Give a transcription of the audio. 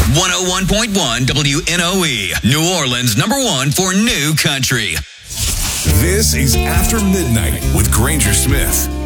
101.1 WNOE, New Orleans, #1 for new country. This is After Midnight with Granger Smith.